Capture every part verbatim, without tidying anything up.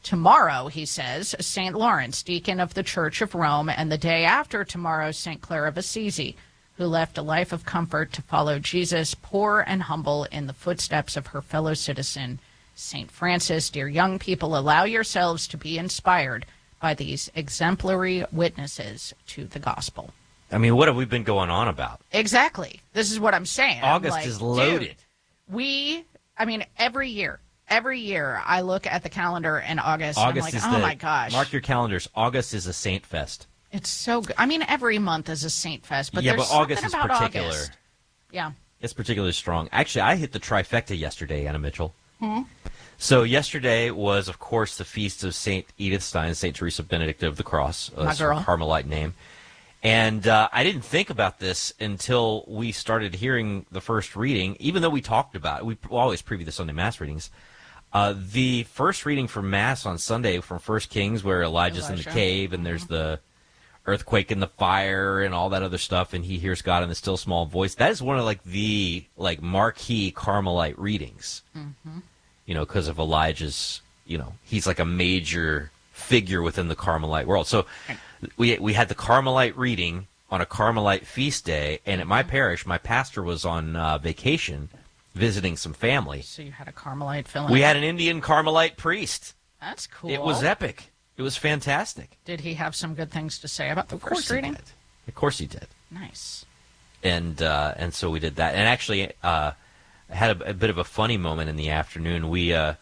Tomorrow, he says, Saint Lawrence, deacon of the Church of Rome, and the day after tomorrow, Saint Clare of Assisi, who left a life of comfort to follow Jesus, poor and humble, in the footsteps of her fellow citizen, Saint Francis. Dear young people, allow yourselves to be inspired by these exemplary witnesses to the gospel. I mean, what have we been going on about? Exactly. This is what I'm saying. August I'm like, is loaded. Dude, we, I mean, every year, every year I look at the calendar in August, August and is I'm like, the, oh my gosh. Mark your calendars. August is a Saint Fest. It's so good. I mean, every month is a Saint Fest, but yeah, there's but August something is about particular. August. Yeah. It's particularly strong. Actually, I hit the trifecta yesterday, Anna Mitchell. Hmm? So yesterday was, of course, the feast of Saint Edith Stein, Saint Teresa Benedicta of the Cross, My uh, her girl. Carmelite name. And uh, I didn't think about this until we started hearing the first reading, even though we talked about it. We always preview the Sunday Mass readings. Uh, the first reading for Mass on Sunday from First Kings, where Elijah's Elijah. in the cave and there's the earthquake and the fire and all that other stuff, and he hears God in the still small voice. That is one of like the like marquee Carmelite readings. Mm-hmm. You know, because of Elijah's, you know, he's like a major figure within the Carmelite world. So we we had the Carmelite reading on a Carmelite feast day, and at my parish, my pastor was on uh, vacation visiting some family. So you had a Carmelite filling. We had an Indian Carmelite priest. That's cool. It was epic. It was fantastic. Did he have some good things to say about the Of course first he reading? did. Of course he did. Nice. And uh, and so we did that. And actually, uh, I had a, a bit of a funny moment in the afternoon. We uh,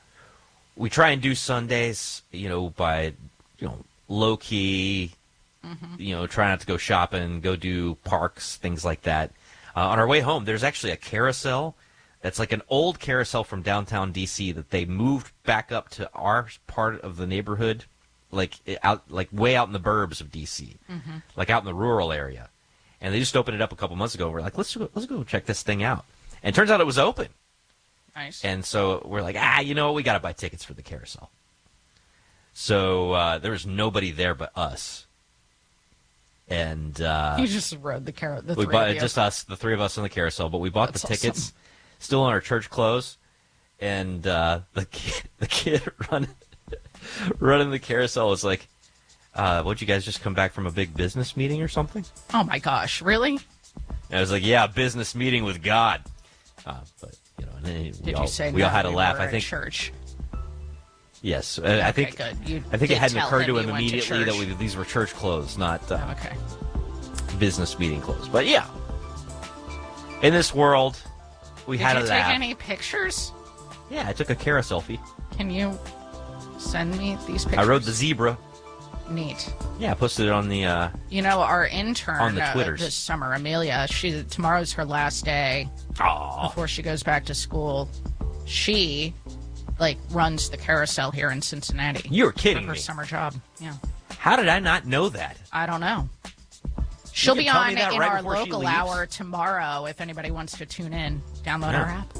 we try and do Sundays, you know, by you know low key, mm-hmm. you know, try not to go shopping, go do parks, things like that. Uh, on our way home, there's actually a carousel. That's like an old carousel from downtown D C that they moved back up to our part of the neighborhood, like out, like way out in the burbs of D C, mm-hmm. like out in the rural area. And they just opened it up a couple months ago. We're like, let's go, let's go check this thing out. And it turns out it was open. Nice. And so we're like, ah, you know what? We got to buy tickets for the carousel. So uh, there was nobody there but us. And uh, you just rode the carrot. The we three bought of you. just us, the three of us on the carousel. But we bought That's the tickets, awesome. still in our church clothes, and uh, the kid, the kid running running the carousel was like, uh, "Would you guys just come back from a big business meeting or something?" Oh my gosh, really? And I was like, "Yeah, business meeting with God." Uh, but you know, and then we Did all you say we no, all had to we laugh. were I at think church. yes. Uh, Okay, I think good. You I think did it hadn't tell occurred to him him you went to immediately that church. we, these were church clothes, not uh, Oh, okay. business meeting clothes. But yeah, in this world, we Did had you to take laugh. any pictures? Yeah, I took a carousel selfie. Can you send me these pictures? I rode the zebra. Neat. Yeah, I posted it on the. Uh, You know, our intern On the uh, Twitters. this summer, Amelia, she tomorrow's her last day Aw. before she goes back to school. She, like, runs the carousel here in Cincinnati. You're for kidding her me. summer job. Yeah. How did I not know that? I don't know. She'll can be tell me on that in right our before she local leaves? hour tomorrow if anybody wants to tune in. Download Yeah. our app.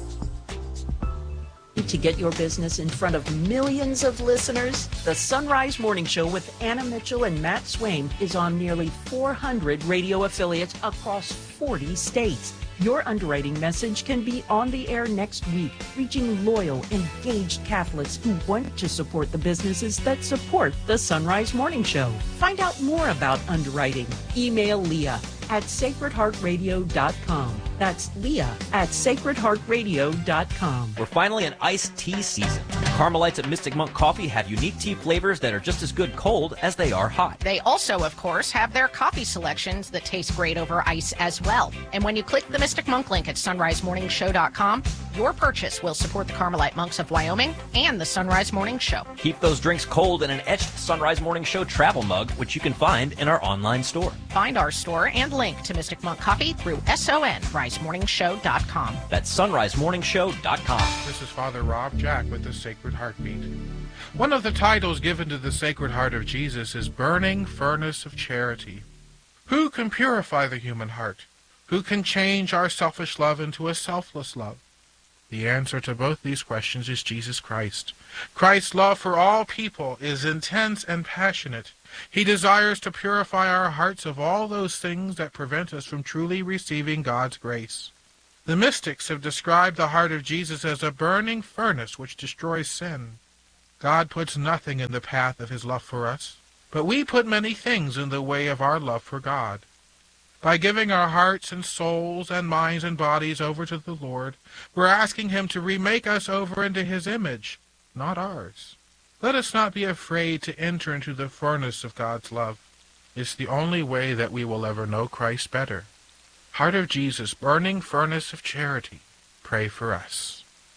To get your business in front of millions of listeners, the Sunrise Morning Show with Anna Mitchell and Matt Swain is on nearly four hundred radio affiliates across forty states. Your underwriting message can be on the air next week, reaching loyal, engaged Catholics who want to support the businesses that support the Sunrise Morning Show. Find out more about underwriting. Email Leah at sacred heart radio dot com. That's Leah at sacred heart radio dot com. We're finally in iced tea season. Carmelites at Mystic Monk Coffee have unique tea flavors that are just as good cold as they are hot. They also, of course, have their coffee selections that taste great over ice as well. And when you click the Mystic Monk link at sunrise morning show dot com, your purchase will support the Carmelite Monks of Wyoming and the Sunrise Morning Show. Keep those drinks cold in an etched Sunrise Morning Show travel mug, which you can find in our online store. Find our store and link to Mystic Monk Coffee through sunrise morning show dot com. That's sunrise morning show dot com. This is Father Rob Jack with the Sacred Heartbeat. One of the titles given to the Sacred Heart of Jesus is Burning Furnace of Charity. Who can purify the human heart? Who can change our selfish love into a selfless love? The answer to both these questions is Jesus Christ. Christ's love for all people is intense and passionate. He desires to purify our hearts of all those things that prevent us from truly receiving God's grace. The mystics have described the heart of Jesus as a burning furnace which destroys sin. God puts nothing in the path of his love for us, but we put many things in the way of our love for God. By giving our hearts and souls and minds and bodies over to the Lord, we're asking him to remake us over into his image, not ours. Let us not be afraid to enter into the furnace of God's love. It's the only way that we will ever know Christ better. Heart of Jesus, burning furnace of charity, pray for us.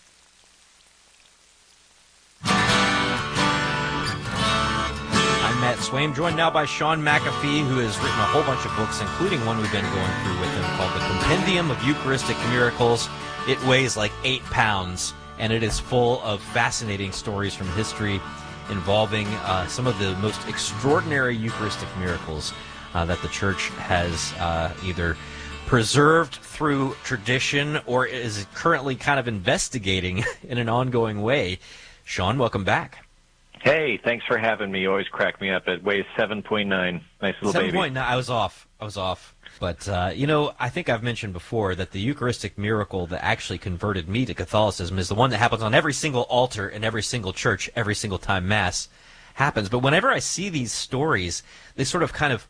I'm Matt Swaim, joined now by Sean McAfee, who has written a whole bunch of books, including one we've been going through with him called The Compendium of Eucharistic Miracles. It weighs like eight pounds, and it is full of fascinating stories from history involving uh, some of the most extraordinary Eucharistic miracles uh, that the Church has uh, either preserved through tradition or is currently kind of investigating in an ongoing way. Sean, welcome back. Hey, thanks for having me. You always crack me up. It weighs seven point nine. Nice little baby. seven point nine. I was off. I was off. But, uh, you know, I think I've mentioned before that the Eucharistic miracle that actually converted me to Catholicism is the one that happens on every single altar in every single church every single time Mass happens. But whenever I see these stories, they sort of kind of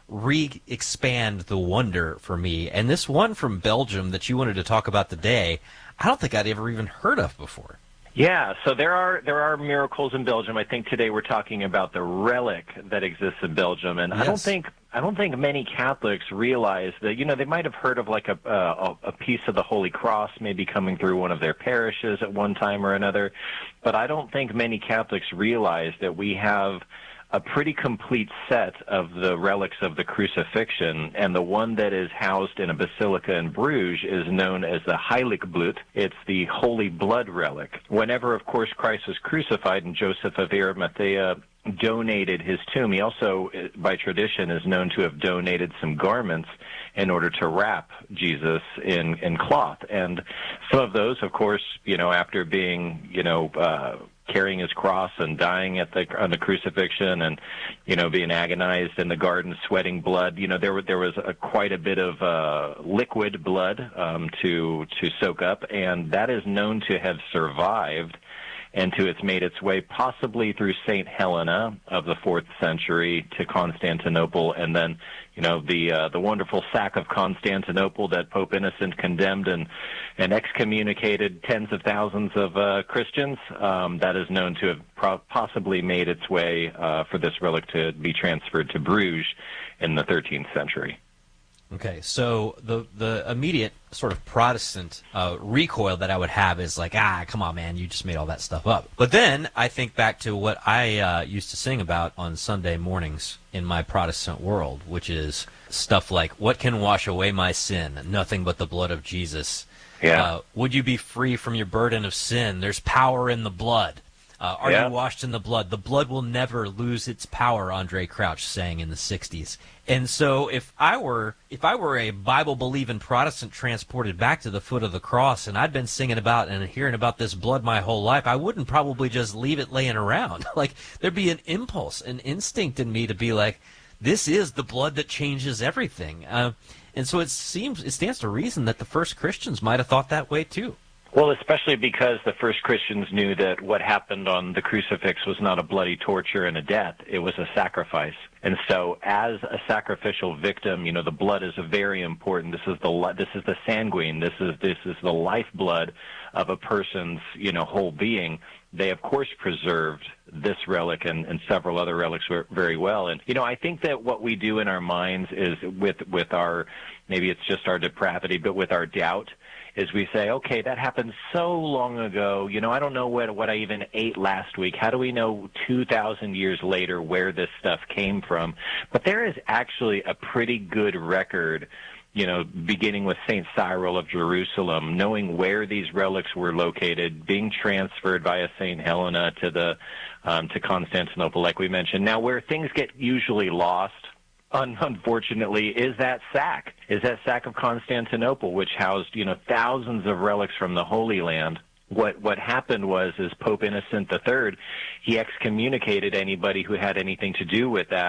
re-expand the wonder for me. And this one from Belgium that you wanted to talk about today, I don't think I'd ever even heard of before. Yeah, so there are there are miracles in Belgium. I think today we're talking about the relic that exists in Belgium, and Yes. I don't think I don't think many Catholics realize that. You know, they might have heard of like a a, a piece of the Holy Cross maybe coming through one of their parishes at one time or another, but I don't think many Catholics realize that we have a pretty complete set of the relics of the crucifixion, and the one that is housed in a basilica in Bruges is known as the Heiligbloed. It's the Holy Blood relic. Whenever, of course, Christ was crucified and Joseph of Arimathea donated his tomb, he also, by tradition, is known to have donated some garments in order to wrap Jesus in, in cloth. And some of those, of course, you know, after being, you know, uh, carrying his cross and dying at the on the crucifixion, and you know being agonized in the garden, sweating blood. You know there there was a, quite a bit of uh, liquid blood um, to to soak up, and that is known to have survived and to it's made its way possibly through Saint Helena of the fourth century to Constantinople, and then you know the uh, the wonderful sack of Constantinople that Pope Innocent condemned and and excommunicated tens of thousands of uh, Christians. Um, that is known to have pro- possibly made its way uh, for this relic to be transferred to Bruges in the thirteenth century. Okay, so the the immediate sort of Protestant uh, recoil that I would have is like, ah, come on, man, you just made all that stuff up. But then I think back to what I uh, used to sing about on Sunday mornings in my Protestant world, which is stuff like, what can wash away my sin? Nothing but the blood of Jesus. Yeah. Uh, would you be free from your burden of sin? There's power in the blood. Uh, are Yeah. you washed in the blood? The blood will never lose its power, Andre Crouch sang in the sixties. And so if I were if I were a Bible-believing Protestant transported back to the foot of the cross, and I'd been singing about and hearing about this blood my whole life, I wouldn't probably just leave it laying around. Like, there'd be an impulse, an instinct in me to be like, this is the blood that changes everything. Uh, and so it seems, it stands to reason that the first Christians might have thought that way too. Well, especially because the first Christians knew that what happened on the crucifix was not a bloody torture and a death. It was a sacrifice. And so as a sacrificial victim, you know, the blood is very important. This is the li- this is the sanguine. This is this is the lifeblood of a person's, you know, whole being. They, of course, preserved this relic and, and several other relics very well. And, you know, I think that what we do in our minds is with, with our, maybe it's just our depravity, but with our doubt, is we say, okay, that happened so long ago. You know, I don't know what what I even ate last week. How do we know two thousand years later where this stuff came from? But there is actually a pretty good record, you know, beginning with Saint Cyril of Jerusalem, knowing where these relics were located, being transferred via Saint Helena to the um, to Constantinople, like we mentioned. Now, where things get usually lost, unfortunately, is that sack, is that sack of Constantinople, which housed, you know, thousands of relics from the Holy Land. What what happened was, is Pope Innocent the Third, he excommunicated anybody who had anything to do with that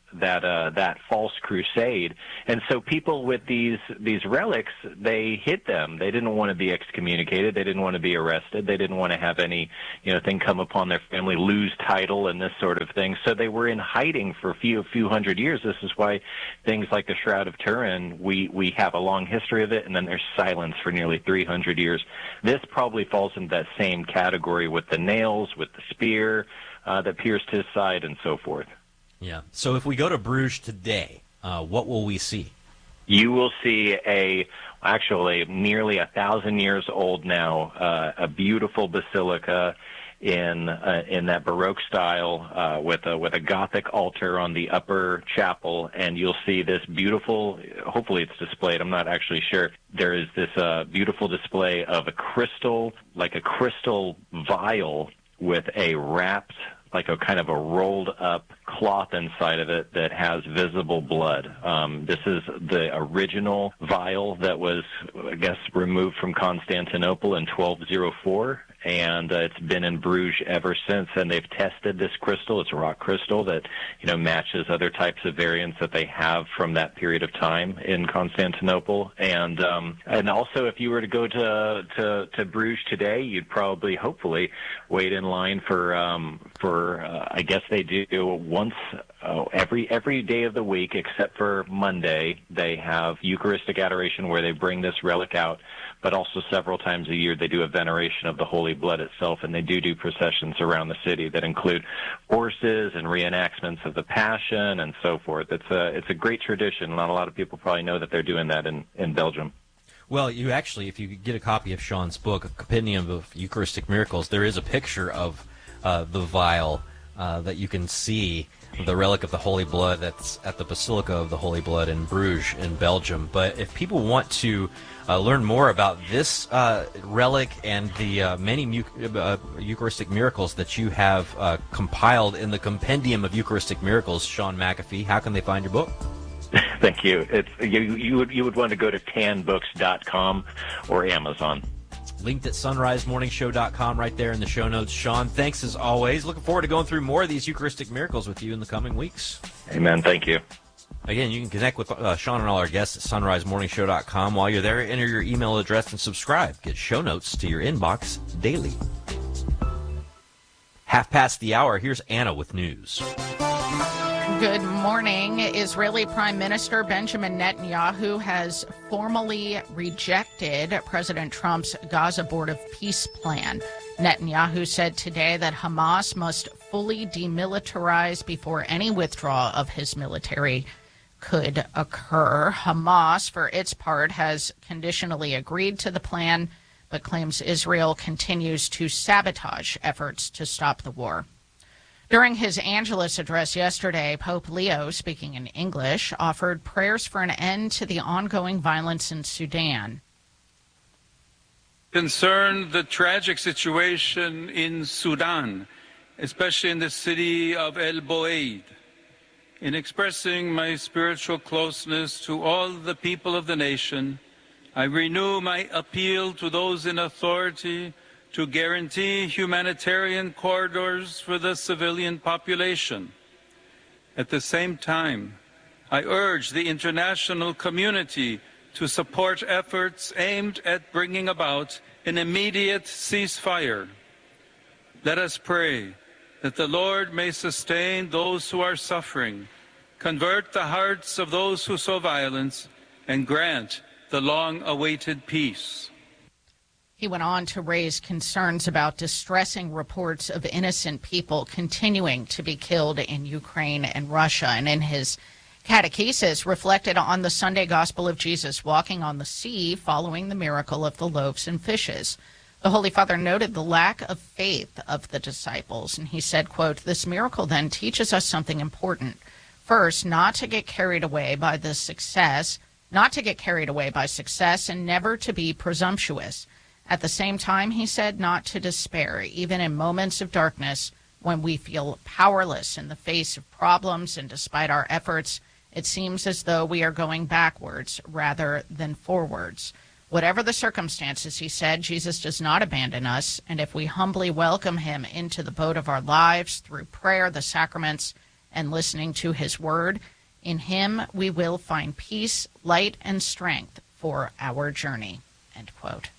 that uh, that false crusade. And so people with these these relics, they hid them. They didn't want to be excommunicated. They didn't want to be arrested. They didn't want to have any, you know, thing come upon their family, lose title and this sort of thing. So they were in hiding for a few few hundred years. This is why things like the Shroud of Turin, we we have a long history of it, and then there's silence for nearly three hundred years. This probably falls into that same category with the nails, with the spear uh, that pierced his side, and so forth. Yeah. So if we go to Bruges today, uh, what will we see? You will see a, actually nearly a thousand years old now, uh, a beautiful basilica in uh, in that Baroque style uh, with a with a Gothic altar on the upper chapel, and you'll see this beautiful. Hopefully, it's displayed. I'm not actually sure. There is this uh, beautiful display of a crystal, like a crystal vial with a wrapped, like a kind of a rolled up cloth inside of it that has visible blood. Um, this is the original vial that was, I guess, removed from Constantinople in twelve oh four, and uh, it's been in Bruges ever since. And they've tested this crystal. It's a rock crystal that, you know, matches other types of variants that they have from that period of time in Constantinople. And um, and also, if you were to go to to, to Bruges today, you'd probably, hopefully, wait in line for um, for uh, I guess they do once uh, every every day of the week except for Monday. They have Eucharistic adoration where they bring this relic out, but also several times a year they do a veneration of the Holy Blood itself, and they do do processions around the city that include horses and reenactments of the Passion and so forth. It's a it's a great tradition. Not a lot of people probably know that they're doing that in, in Belgium. Well, you actually, if you get a copy of Sean's book, A Compendium of Eucharistic Miracles, there is a picture of uh, the vial uh, that you can see, the relic of the Holy Blood that's at the Basilica of the Holy Blood in Bruges in Belgium. But if people want to uh, learn more about this uh, relic and the uh, many mu- uh, Eucharistic miracles that you have uh, compiled in the Compendium of Eucharistic Miracles, Sean McAfee, how can they find your book? Thank you. It's, you, you would you would want to go to tan books dot com or Amazon. Linked at sunrise morning show dot com right there in the show notes. Sean, thanks as always. Looking forward to going through more of these Eucharistic miracles with you in the coming weeks. Amen. Thank you. Again, you can connect with uh, Sean and all our guests at sunrise morning show dot com. While you're there, enter your email address and subscribe. Get show notes to your inbox daily. Half past the hour, here's Anna with news. Good morning. Israeli Prime Minister Benjamin Netanyahu has formally rejected President Trump's Gaza Board of Peace plan. Netanyahu said today that Hamas must fully demilitarize before any withdrawal of his military could occur. Hamas, for its part, has conditionally agreed to the plan, but claims Israel continues to sabotage efforts to stop the war. During his Angelus address yesterday, Pope Leo, speaking in English, offered prayers for an end to the ongoing violence in Sudan. Concerned the tragic situation in Sudan, especially in the city of El Boeid. In expressing my spiritual closeness to all the people of the nation, I renew my appeal to those in authority to guarantee humanitarian corridors for the civilian population. At the same time, I urge the international community to support efforts aimed at bringing about an immediate ceasefire. Let us pray that the Lord may sustain those who are suffering, convert the hearts of those who sow violence, and grant the long-awaited peace. He went on to raise concerns about distressing reports of innocent people continuing to be killed in Ukraine and Russia. And in his catechesis, reflected on the Sunday Gospel of Jesus walking on the sea following the miracle of the loaves and fishes. The Holy Father noted the lack of faith of the disciples, and he said, quote, "This miracle then teaches us something important. First, not to get carried away by the success, not to get carried away by success, and never to be presumptuous. At the same time," he said, "not to despair, even in moments of darkness when we feel powerless in the face of problems, and despite our efforts, it seems as though we are going backwards rather than forwards. Whatever the circumstances," he said, "Jesus does not abandon us, and if we humbly welcome him into the boat of our lives through prayer, the sacraments, and listening to his word. In him we will find peace, light, and strength for our journey." End quote.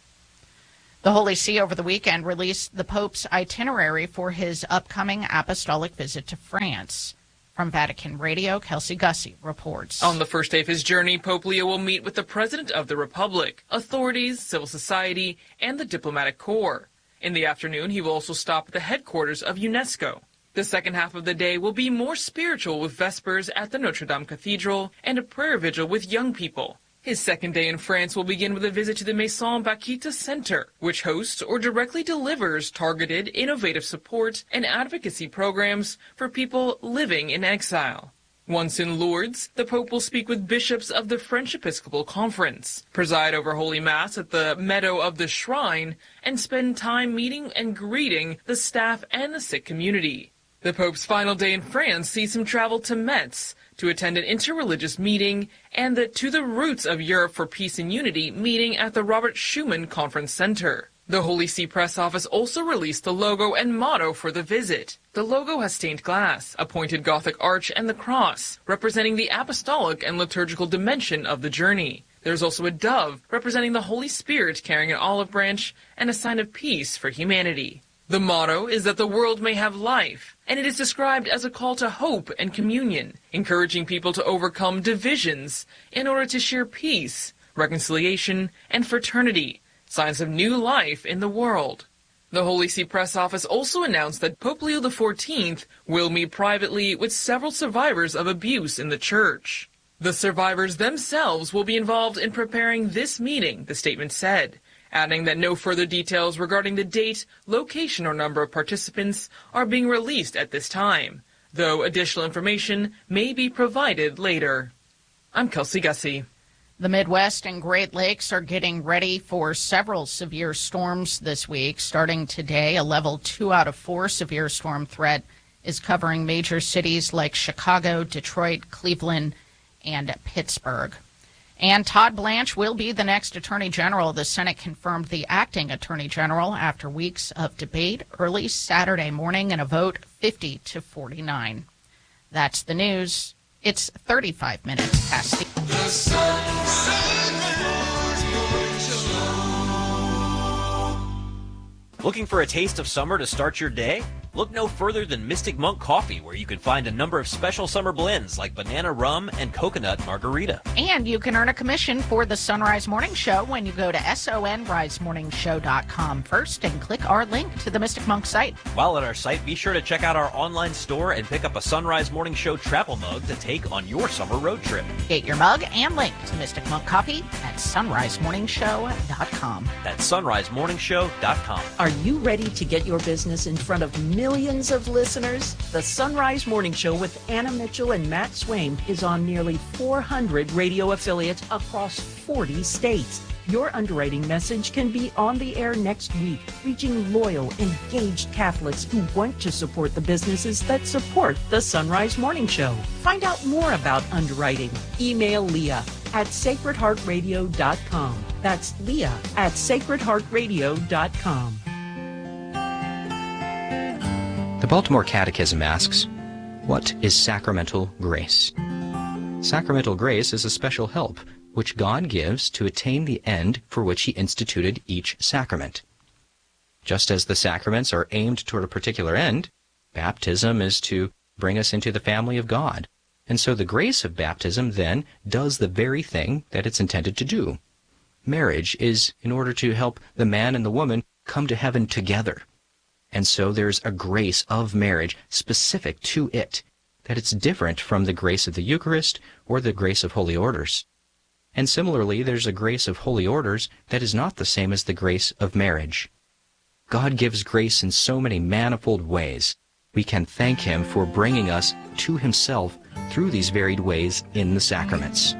The Holy See over the weekend released the Pope's itinerary for his upcoming apostolic visit to France. From Vatican Radio, Kelsey Gussie reports. On the first day of his journey, Pope Leo will meet with the President of the Republic, authorities, civil society, and the diplomatic corps. In the afternoon, he will also stop at the headquarters of UNESCO. The second half of the day will be more spiritual, with Vespers at the Notre Dame Cathedral and a prayer vigil with young people. His second day in France will begin with a visit to the Maison Bakita Center, which hosts or directly delivers targeted, innovative support and advocacy programs for people living in exile. Once in Lourdes, the Pope will speak with bishops of the French Episcopal Conference, preside over Holy Mass at the Meadow of the Shrine, and spend time meeting and greeting the staff and the sick community. The Pope's final day in France sees him travel to Metz to attend an interreligious meeting and the To the Roots of Europe for Peace and Unity meeting at the Robert Schuman Conference Center. The Holy See Press Office also released the logo and motto for the visit. The logo has stained glass, a pointed Gothic arch, and the cross, representing the apostolic and liturgical dimension of the journey. There's also a dove, representing the Holy Spirit carrying an olive branch and a sign of peace for humanity. The motto is that the world may have life, and it is described as a call to hope and communion, encouraging people to overcome divisions in order to share peace, reconciliation, and fraternity, signs of new life in the world. The Holy See Press Office also announced that Pope Leo the fourteenth will meet privately with several survivors of abuse in the Church. The survivors themselves will be involved in preparing this meeting, the statement said, adding that no further details regarding the date, location, or number of participants are being released at this time, though additional information may be provided later. I'm Kelsey Gussie. The Midwest and Great Lakes are getting ready for several severe storms this week. Starting today, a level two out of four severe storm threat is covering major cities like Chicago, Detroit, Cleveland, and Pittsburgh. And Todd Blanche will be the next Attorney General. The Senate confirmed the acting Attorney General after weeks of debate early Saturday morning in a vote fifty to forty-nine. That's the news. It's thirty-five minutes past the... Looking for a taste of summer to start your day? Look no further than Mystic Monk Coffee, where you can find a number of special summer blends like banana rum and coconut margarita. And you can earn a commission for the Sunrise Morning Show when you go to sunrise morning show dot com first and click our link to the Mystic Monk site. While at our site, be sure to check out our online store and pick up a Sunrise Morning Show travel mug to take on your summer road trip. Get your mug and link to Mystic Monk Coffee at sunrise morning show dot com. That's sunrise morning show dot com. Are you ready to get your business in front of millions of listeners? The Sunrise Morning Show with Anna Mitchell and Matt Swaim is on nearly four hundred radio affiliates across forty states. Your underwriting message can be on the air next week, reaching loyal, engaged Catholics who want to support the businesses that support the Sunrise Morning Show. Find out more about underwriting. Email Leah at sacred heart radio dot com. That's Leah at sacred heart radio dot com. The Baltimore Catechism asks, what is sacramental grace? Sacramental grace is a special help which God gives to attain the end for which he instituted each sacrament. Just as the sacraments are aimed toward a particular end, baptism is to bring us into the family of God. And so the grace of baptism then does the very thing that it's intended to do. Marriage is in order to help the man and the woman come to heaven together. And so there's a grace of marriage specific to it, that it's different from the grace of the Eucharist or the grace of holy orders. And similarly, there's a grace of holy orders that is not the same as the grace of marriage. God gives grace in so many manifold ways. We can thank him for bringing us to himself through these varied ways in the sacraments.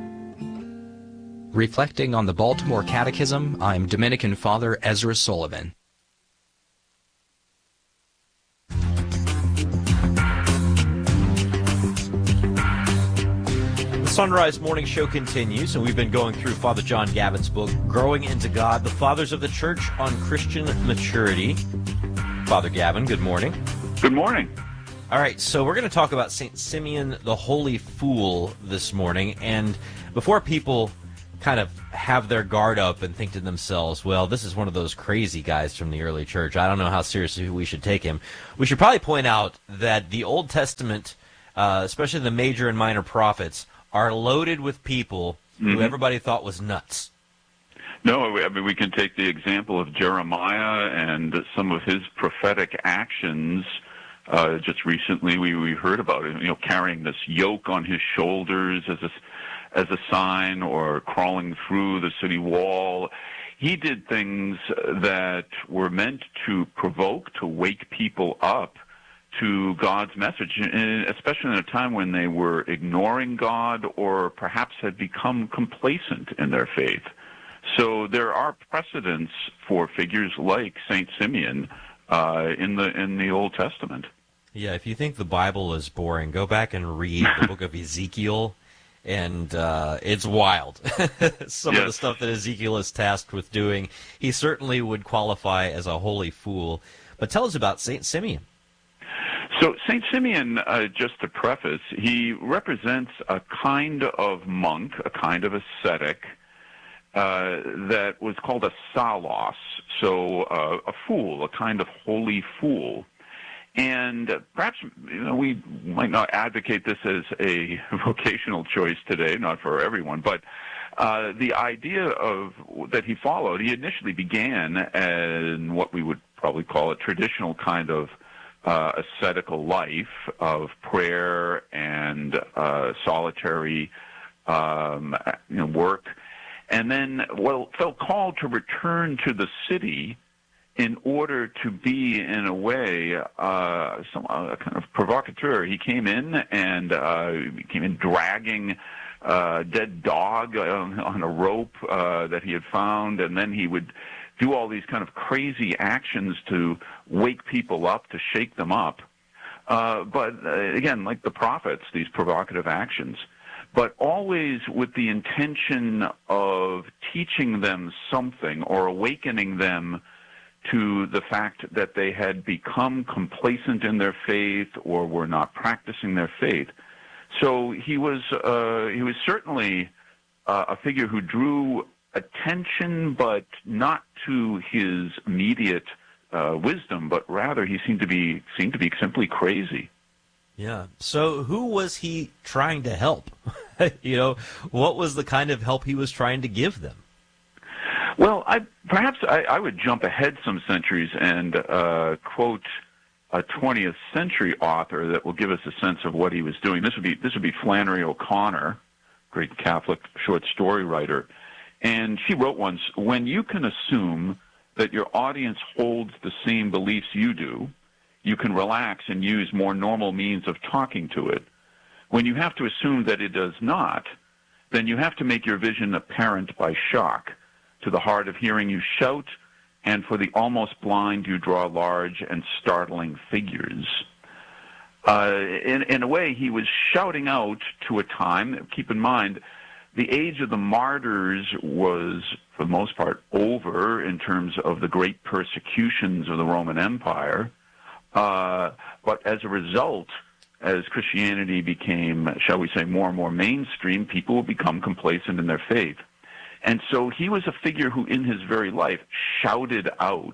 Reflecting on the Baltimore Catechism, I'm Dominican Father Ezra Sullivan. Sunrise Morning Show continues, and we've been going through Father John Gavin's book, Growing into God, the Fathers of the Church on Christian Maturity. Father Gavin, good morning. Good morning. All right, so we're going to talk about Saint Simeon the Holy Fool this morning. And before people kind of have their guard up and think to themselves, well, this is one of those crazy guys from the early church, I don't know how seriously we should take him, we should probably point out that the Old Testament, uh, especially the major and minor prophets, are loaded with people mm-hmm. who everybody thought was nuts. No, I mean, we can take the example of Jeremiah and some of his prophetic actions. Uh, just recently, we, we heard about it, you know, carrying this yoke on his shoulders as a, as a sign, or crawling through the city wall. He did things that were meant to provoke, to wake people up to God's message, especially in a time when they were ignoring God or perhaps had become complacent in their faith. So there are precedents for figures like Saint Simeon uh, in the in the Old Testament. Yeah, if you think the Bible is boring, go back and read the book of Ezekiel, and uh, it's wild. Some yes. of the stuff that Ezekiel is tasked with doing, he certainly would qualify as a holy fool. But tell us about Saint Simeon. So Saint Simeon, uh, just to preface, he represents a kind of monk, a kind of ascetic, uh, that was called a salos, so uh, a fool, a kind of holy fool. And uh, perhaps you know, we might not advocate this as a vocational choice today, not for everyone, but uh, the idea of that he followed, he initially began in what we would probably call a traditional kind of uh, ascetical life of prayer and uh, solitary um, you know, work, and then well felt called to return to the city in order to be, in a way, uh, some uh, kind of provocateur. He came in and uh, he came in dragging a dead dog on, on a rope uh, that he had found, and then he would do all these kind of crazy actions to wake people up, to shake them up. Uh, but uh, again, like the prophets, these provocative actions, but always with the intention of teaching them something or awakening them to the fact that they had become complacent in their faith or were not practicing their faith. So he was uh, he was certainly uh, a figure who drew attention, but not to his immediate uh, wisdom, but rather he seemed to be seemed to be simply crazy. Yeah. So who was he trying to help? You know, what was the kind of help he was trying to give them? Well, I, perhaps I, I would jump ahead some centuries and uh, quote a twentieth century author that will give us a sense of what he was doing. This would be this would be Flannery O'Connor, great Catholic short story writer, and she wrote once, "When you can assume that your audience holds the same beliefs you do, you can relax and use more normal means of talking to it. When you have to assume that it does not, then you have to make your vision apparent by shock. To the hard of hearing you shout, and for the almost blind you draw large and startling figures." Uh, in, in a way, he was shouting out to a time. Keep in mind, the age of the martyrs was, for the most part, over in terms of the great persecutions of the Roman Empire. Uh, but as a result, as Christianity became, shall we say, more and more mainstream, people would become complacent in their faith. And so he was a figure who, in his very life, shouted out.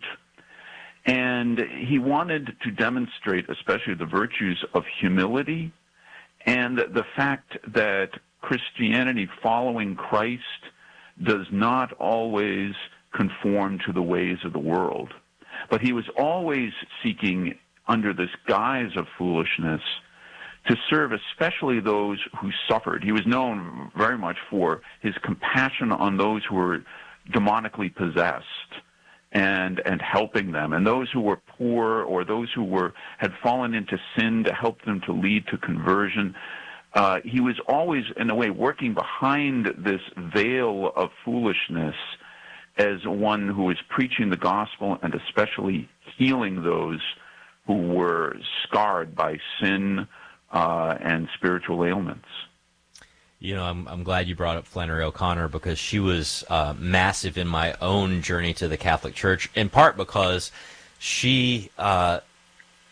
And he wanted to demonstrate especially the virtues of humility and the fact that Christianity, following Christ, does not always conform to the ways of the world. But he was always seeking, under this guise of foolishness, to serve especially those who suffered. He was known very much for his compassion on those who were demonically possessed and and helping them, and those who were poor or those who were had fallen into sin, to help them to lead to conversion. Uh, he was always, in a way, working behind this veil of foolishness as one who was preaching the gospel and especially healing those who were scarred by sin Uh, and spiritual ailments. You know, I'm I'm glad you brought up Flannery O'Connor, because she was uh, massive in my own journey to the Catholic Church, in part because she uh,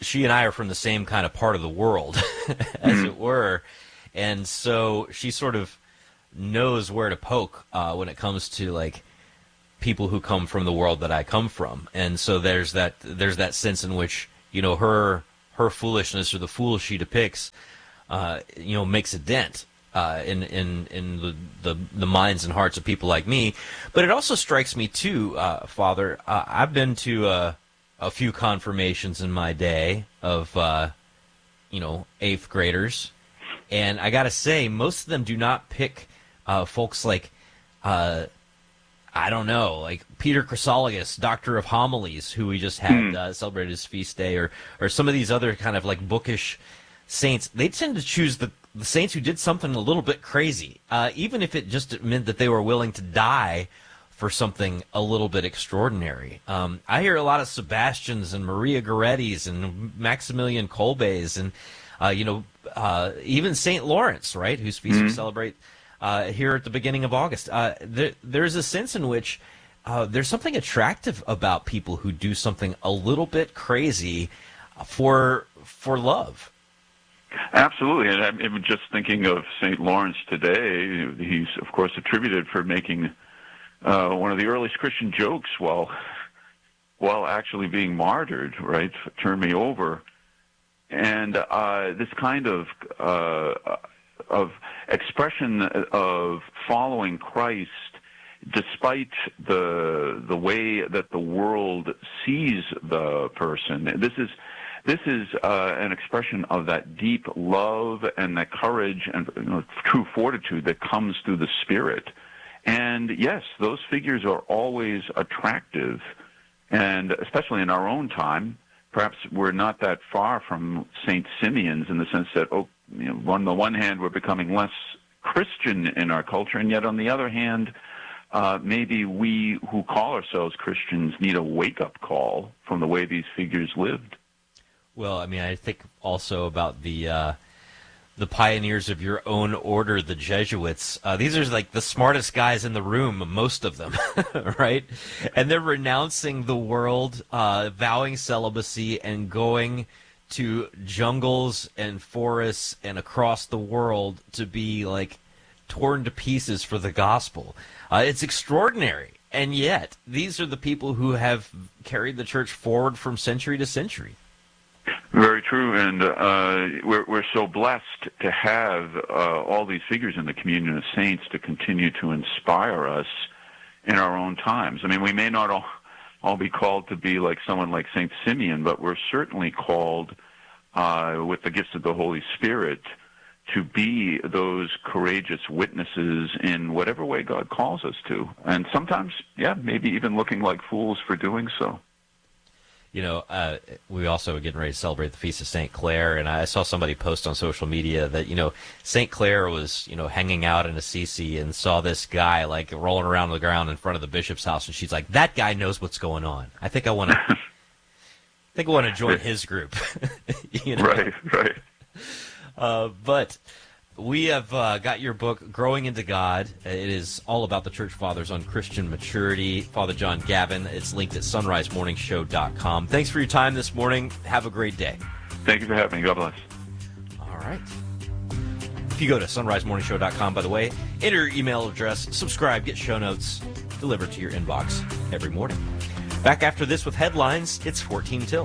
she and I are from the same kind of part of the world, as it were, and so she sort of knows where to poke uh, when it comes to like people who come from the world that I come from, and so there's that there's that sense in which, you know, her her foolishness or the fool she depicts, uh, you know, makes a dent uh, in in in the, the the minds and hearts of people like me. But it also strikes me too, uh, Father. Uh, I've been to uh, a few confirmations in my day of uh, you know, eighth graders, and I got to say, most of them do not pick uh, folks like. Uh, I don't know, like Peter Chrysologus, Doctor of Homilies, who we just had mm. uh, celebrated his feast day, or or some of these other kind of like bookish saints. They tend to choose the, the saints who did something a little bit crazy, uh, even if it just meant that they were willing to die for something a little bit extraordinary. Um, I hear a lot of Sebastians and Maria Gorettis and Maximilian Kolbes and, uh, you know, uh, even Saint Lawrence, right, whose feast mm. we celebrate Uh, here at the beginning of August. Uh, there, there's a sense in which uh, there's something attractive about people who do something a little bit crazy for for love. Absolutely, and I'm, I'm just thinking of Saint Lawrence today. He's, of course, attributed for making uh, one of the earliest Christian jokes while while actually being martyred, right? Turn me over. And uh, this kind of uh, of expression of following Christ, despite the the way that the world sees the person. This is this is uh, an expression of that deep love and that courage and, you know, true fortitude that comes through the Spirit. And yes, those figures are always attractive, and especially in our own time. Perhaps we're not that far from Saint Simeon's in the sense that, oh, you know, on the one hand, we're becoming less Christian in our culture, and yet on the other hand, uh, maybe we who call ourselves Christians need a wake-up call from the way these figures lived. Well, I mean, I think also about the uh, the pioneers of your own order, the Jesuits. Uh, these are like the smartest guys in the room, most of them, right? And they're renouncing the world, uh, vowing celibacy, and going to jungles and forests and across the world to be like torn to pieces for the gospel. Uh, it's extraordinary. And yet, these are the people who have carried the church forward from century to century. Very true, and uh, we're, we're so blessed to have uh, all these figures in the communion of saints to continue to inspire us in our own times. I mean, we may not all, all be called to be like someone like Saint Simeon, but we're certainly called uh, with the gifts of the Holy Spirit to be those courageous witnesses in whatever way God calls us to. And sometimes, yeah, maybe even looking like fools for doing so. You know, uh, we also are getting ready to celebrate the Feast of Saint Clare, and I saw somebody post on social media that, you know, Saint Clare was, you know, hanging out in Assisi and saw this guy, like, rolling around on the ground in front of the bishop's house, and she's like, that guy knows what's going on. I think I want to I think I want to join his group. You know? Right, right. Uh, but we have uh, got your book, Growing into God. It is all about the Church Fathers on Christian maturity. Father John Gavin. It's linked at sunrise morning show dot com. Thanks for your time this morning. Have a great day. Thank you for having me. God bless. All right. If you go to sunrise morning show dot com, by the way, enter your email address, subscribe, get show notes delivered to your inbox every morning. Back after this with headlines, it's fourteen till.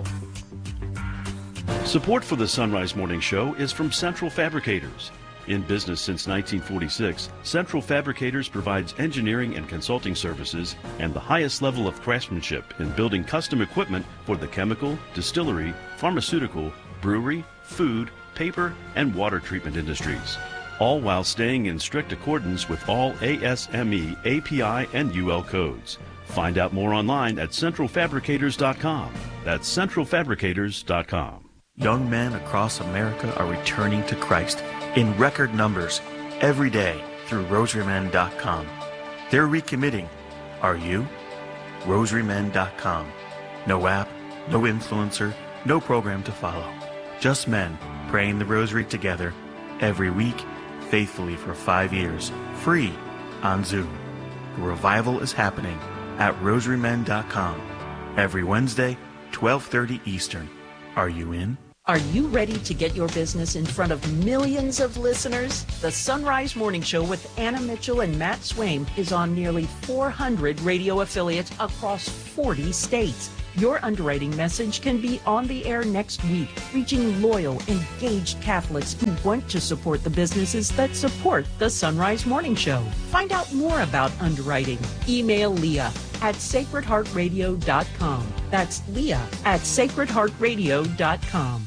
Support for the Sunrise Morning Show is from Central Fabricators. In business since nineteen forty-six, Central Fabricators provides engineering and consulting services and the highest level of craftsmanship in building custom equipment for the chemical, distillery, pharmaceutical, brewery, food, paper, and water treatment industries, all while staying in strict accordance with all A S M E, A P I, and U L codes. Find out more online at central fabricators dot com. That's central fabricators dot com. Young men across America are returning to Christ in record numbers every day through rosary men dot com. They're recommitting. Are you? rosary men dot com. No app, no influencer, no program to follow. Just men praying the rosary together every week, faithfully for five years, free on Zoom. The revival is happening at rosary men dot com every Wednesday, twelve thirty Eastern. Are you in? Are you ready to get your business in front of millions of listeners? The Sunrise Morning Show with Anna Mitchell and Matt Swaim is on nearly four hundred radio affiliates across forty states. Your underwriting message can be on the air next week, reaching loyal, engaged Catholics who want to support the businesses that support the Sunrise Morning Show. Find out more about underwriting. Email Leah at sacred heart radio dot com. That's Leah at sacred heart radio dot com.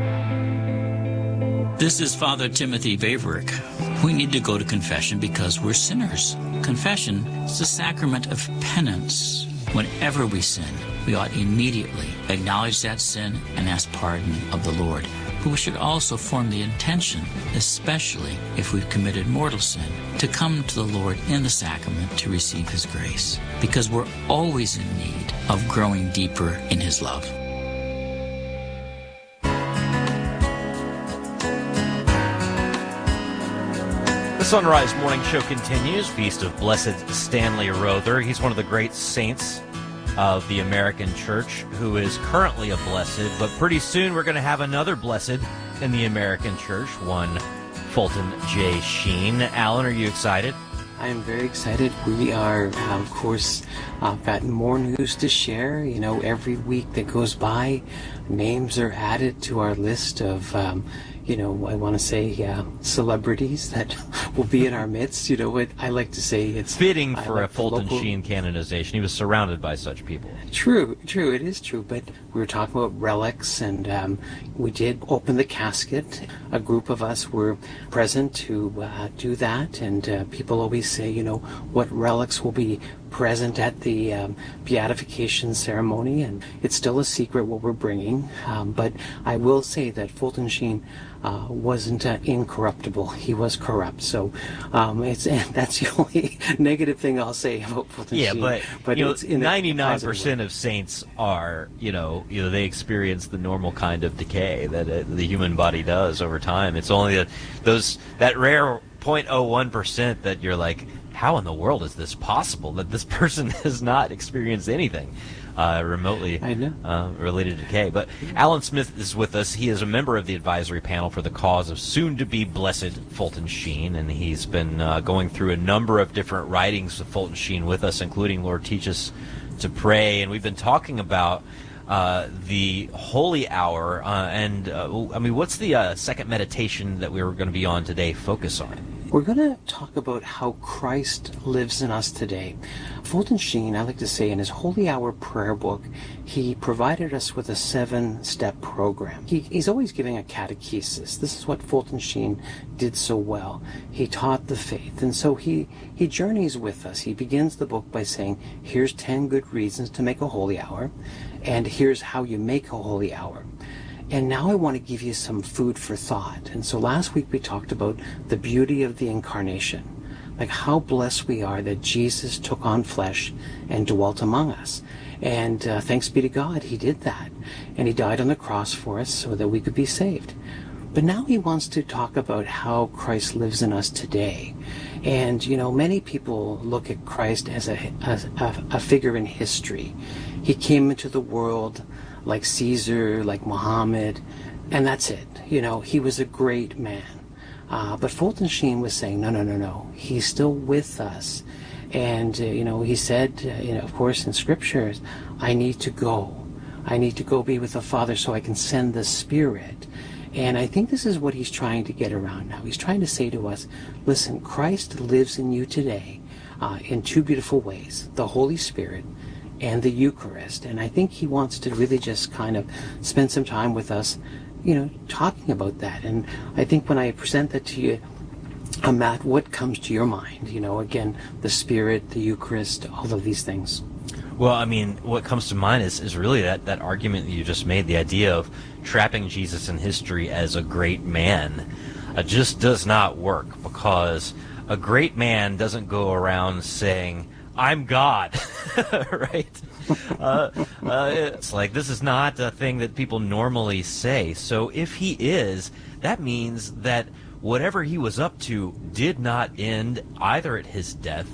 This is Father Timothy Vaverick. We need to go to confession because we're sinners. Confession is the sacrament of penance. Whenever we sin, we ought immediately acknowledge that sin and ask pardon of the Lord. But we should also form the intention, especially if we've committed mortal sin, to come to the Lord in the sacrament to receive His grace, because we're always in need of growing deeper in His love. The Sunrise Morning Show continues. Feast of Blessed Stanley Rother. He's one of the great saints of the American Church who is currently a blessed, but pretty soon we're going to have another blessed in the American Church, one Fulton J. Sheen. Alan, are you excited? I am very excited. We are, uh, of course, uh, got more news to share. You know, every week that goes by, names are added to our list of um, you know, I want to say uh, celebrities that will be in our midst. You know what I like to say? It's fitting for like a Fulton local... Sheen canonization. He was surrounded by such people. True, true. It is true. But we were talking about relics, and um, we did open the casket. A group of us were present to uh, do that, and uh, people always say, you know, what relics will be present at the um, beatification ceremony, and it's still a secret what we're bringing. Um, but I will say that Fulton Sheen uh, wasn't uh, incorruptible. He was corrupt. So um, it's that's the only negative thing I'll say about Fulton yeah, Sheen. but, but you know, it's in ninety-nine percent of saints are, you know, you know, they experience the normal kind of decay that uh, the human body does over time. It's only that those that rare zero point zero one percent that you're like, how in the world is this possible that this person has not experienced anything uh, remotely uh, related to decay? But Alan Smith is with us. He is a member of the advisory panel for the cause of soon-to-be blessed Fulton Sheen, and he's been uh, going through a number of different writings of Fulton Sheen with us, including Lord Teach Us to Pray, and we've been talking about uh, the Holy Hour, uh, and uh, I mean, what's the uh, second meditation that we were going to be on today focus on? We're going to talk about how Christ lives in us today. Fulton Sheen, I like to say, in his Holy Hour prayer book, he provided us with a seven-step program. He, he's always giving a catechesis. This is what Fulton Sheen did so well. He taught the faith, and so he, he journeys with us. He begins the book by saying, here's ten good reasons to make a Holy Hour, and here's how you make a Holy Hour. And now I want to give you some food for thought. And so last week we talked about the beauty of the incarnation, like how blessed we are that Jesus took on flesh and dwelt among us. And uh, thanks be to God, he did that. And he died on the cross for us so that we could be saved. But now he wants to talk about how Christ lives in us today. And, you know, many people look at Christ as a, as a, a figure in history. He came into the world like Caesar, like Muhammad, and that's it. You know, he was a great man. Uh, but Fulton Sheen was saying, no, no, no, no. He's still with us. And, uh, you know, he said, uh, you know, of course, in scriptures, I need to go. I need to go be with the Father so I can send the Spirit. And I think this is what he's trying to get around now. He's trying to say to us, listen, Christ lives in you today uh, in two beautiful ways, the Holy Spirit and the Eucharist. And I think he wants to really just kind of spend some time with us, you know, talking about that. And I think when I present that to you, uh, Matt, what comes to your mind? You know, again, the Spirit, the Eucharist, all of these things. Well, I mean, what comes to mind is, is really that, that argument that you just made, the idea of trapping Jesus in history as a great man uh, just does not work, because a great man doesn't go around saying, I'm God, right? Uh, uh, it's like, this is not a thing that people normally say. So if he is, that means that whatever he was up to did not end either at his death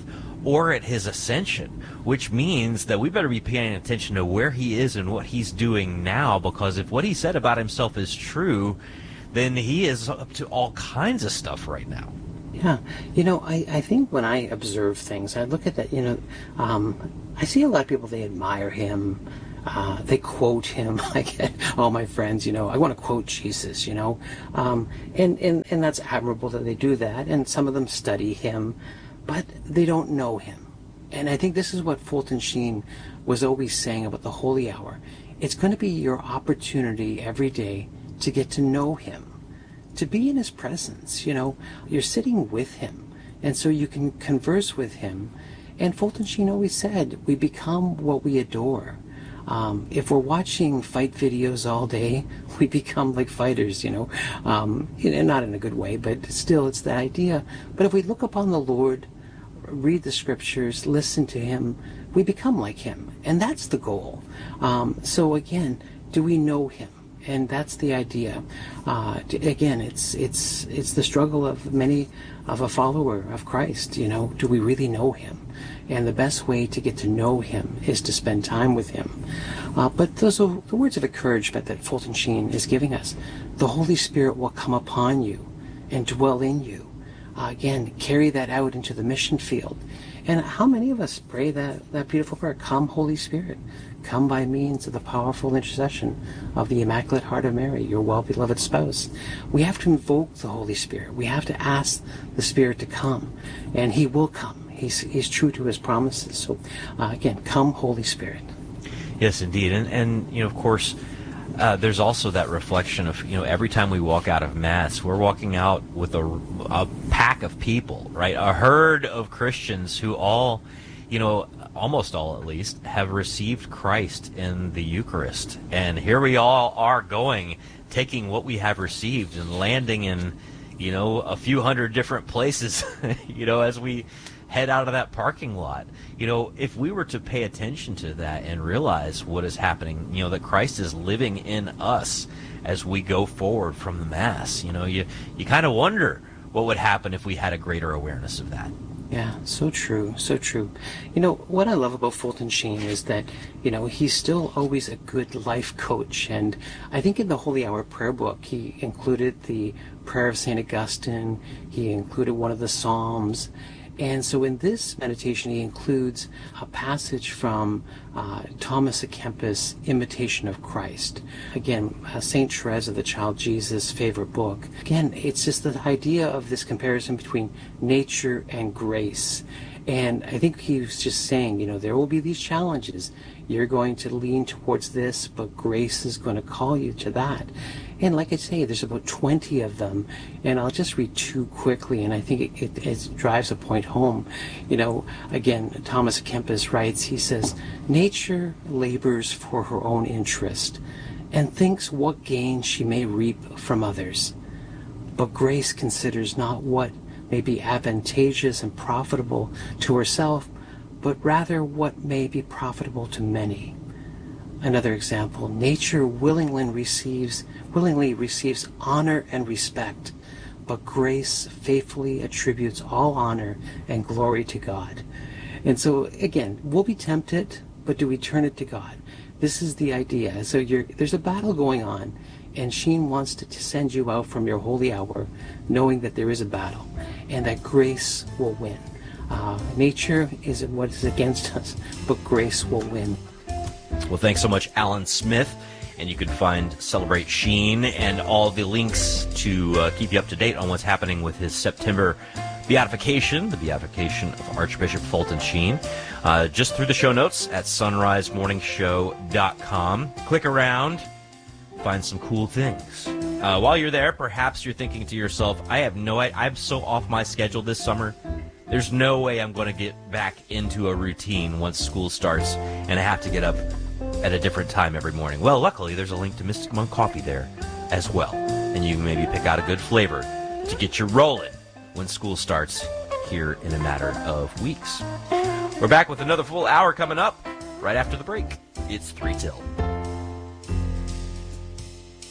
or at his ascension, which means that we better be paying attention to where he is and what he's doing now, because if what he said about himself is true, then he is up to all kinds of stuff right now. Yeah, you know, I, I think when I observe things, I look at that, you know, um, I see a lot of people, they admire him, uh, they quote him. I get all my friends, you know, I want to quote Jesus, you know, um, and, and, and that's admirable that they do that, and some of them study him, but they don't know him. And I think this is what Fulton Sheen was always saying about the Holy Hour. It's going to be your opportunity every day to get to know him, to be in his presence. You know, you're sitting with him, and so you can converse with him. And Fulton Sheen always said, we become what we adore. Um, if we're watching fight videos all day, we become like fighters, you know, um, you know, not in a good way, but still it's the idea. But if we look upon the Lord, read the scriptures, listen to him, we become like him. And that's the goal. Um, so again, do we know him? And that's the idea. Uh, again, it's it's it's the struggle of many of a follower of Christ. You know, do we really know him? And the best way to get to know him is to spend time with him. Uh, but those are the words of encouragement that Fulton Sheen is giving us. The Holy Spirit will come upon you and dwell in you. Uh, again, carry that out into the mission field. And how many of us pray that, that beautiful prayer, come Holy Spirit, come by means of the powerful intercession of the Immaculate Heart of Mary, your well-beloved spouse. We have to invoke the Holy Spirit. We have to ask the Spirit to come, and he will come. He's, he's true to his promises. So uh, again, come Holy Spirit. Yes, indeed. And, and you know, of course, Uh, there's also that reflection of, you know, every time we walk out of Mass, we're walking out with a, a pack of people, right? A herd of Christians who all, you know, almost all at least, have received Christ in the Eucharist. And here we all are going, taking what we have received and landing in, you know, a few hundred different places, you know, as we head out of that parking lot. You know, if we were to pay attention to that and realize what is happening, you know, that Christ is living in us as we go forward from the Mass, you know, you, you kind of wonder what would happen if we had a greater awareness of that. Yeah, so true, so true. You know, what I love about Fulton Sheen is that, you know, he's still always a good life coach. And I think in the Holy Hour prayer book, he included the prayer of Saint Augustine, he included one of the Psalms. And so in this meditation, he includes a passage from uh, Thomas à Kempis' Imitation of Christ. Again, uh, Saint Therese of the Child Jesus' favorite book. Again, it's just the idea of this comparison between nature and grace. And I think he was just saying, you know, there will be these challenges. You're going to lean towards this, but grace is going to call you to that. And like I say, there's about twenty of them, and I'll just read two quickly, and I think it, it, it drives a point home. You know, again, Thomas à Kempis writes, he says, nature labors for her own interest and thinks what gain she may reap from others. But grace considers not what may be advantageous and profitable to herself, but rather what may be profitable to many. Another example, nature willingly receives, willingly receives honor and respect, but grace faithfully attributes all honor and glory to God. And so, again, we'll be tempted, but do we turn it to God? This is the idea. So you're, there's a battle going on, and Sheen wants to, to send you out from your holy hour knowing that there is a battle and that grace will win. Uh, nature is what is against us, but grace will win. Well, thanks so much, Alan Smith. And you can find Celebrate Sheen and all the links to uh, keep you up to date on what's happening with his September beatification, the beatification of Archbishop Fulton Sheen, uh, just through the show notes at sunrise morning show dot com. Click around, find some cool things. Uh, while you're there, perhaps you're thinking to yourself, I have no idea, I'm so off my schedule this summer. There's no way I'm going to get back into a routine once school starts, and I have to get up at a different time every morning. Well, luckily, there's a link to Mystic Monk Coffee there as well, and you can maybe pick out a good flavor to get you rolling when school starts here in a matter of weeks. We're back with another full hour coming up right after the break. It's three till.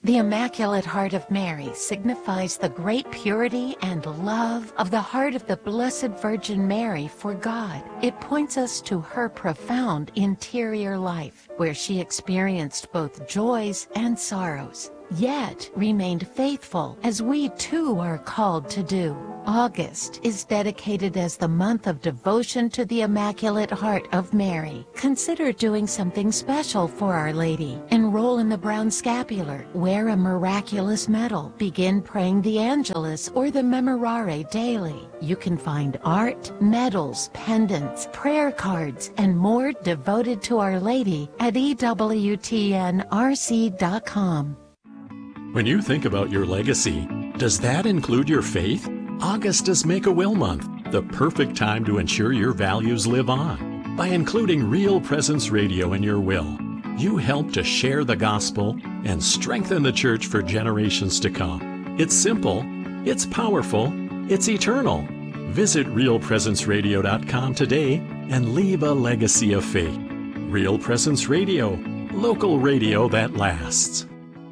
The Immaculate Heart of Mary signifies the great purity and love of the heart of the Blessed Virgin Mary for God. It points us to her profound interior life, where she experienced both joys and sorrows, yet remained faithful, as we too are called to do. August is dedicated as the month of devotion to the Immaculate Heart of Mary. Consider doing something special for Our Lady. Enroll in the Brown Scapular, wear a miraculous medal, begin praying the Angelus or the Memorare daily. You can find art, medals, pendants, prayer cards, and more devoted to Our Lady at E W T N R C dot com. When you think about your legacy, does that include your faith? August is Make-A-Will Month, the perfect time to ensure your values live on. By including Real Presence Radio in your will, you help to share the gospel and strengthen the church for generations to come. It's simple, it's powerful, it's eternal. Visit real presence radio dot com today and leave a legacy of faith. Real Presence Radio, local radio that lasts.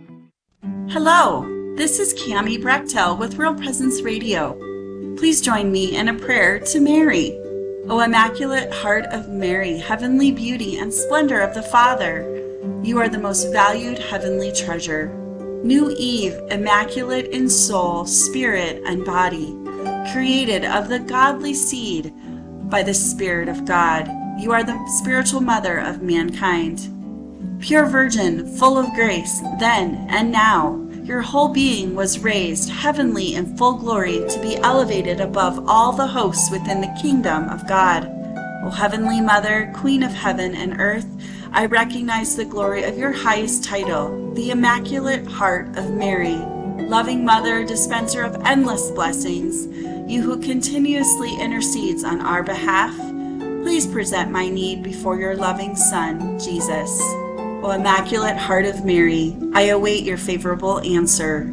Hello, this is Cami Brechtel with Real Presence Radio. Please join me in a prayer to Mary. O Immaculate Heart of Mary, heavenly beauty and splendor of the Father, you are the most valued heavenly treasure. New Eve, immaculate in soul, spirit, and body, created of the godly seed by the Spirit of God, you are the spiritual mother of mankind. Pure Virgin, full of grace, then and now, your whole being was raised heavenly in full glory to be elevated above all the hosts within the kingdom of God. O Heavenly Mother, Queen of heaven and earth, I recognize the glory of your highest title, the Immaculate Heart of Mary. Loving Mother, dispenser of endless blessings, you who continuously intercedes on our behalf, please present my need before your loving Son, Jesus. O Immaculate Heart of Mary, I await your favorable answer.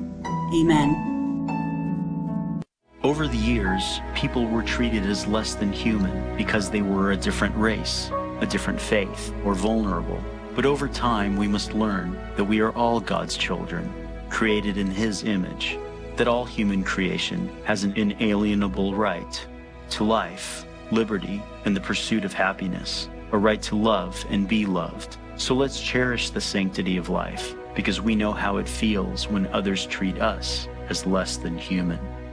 Amen. Over the years, people were treated as less than human because they were a different race, a different faith, or vulnerable. But over time, we must learn that we are all God's children, created in His image, that all human creation has an inalienable right to life, liberty, and the pursuit of happiness, a right to love and be loved. So let's cherish the sanctity of life, because we know how it feels when others treat us as less than human.